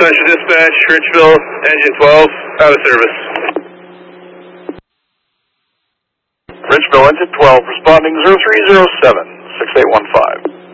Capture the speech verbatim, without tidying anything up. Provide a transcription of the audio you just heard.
Central Dispatch, Richville, engine twelve, out of service. Richville, engine twelve, responding zero three zero seven, six eight one five.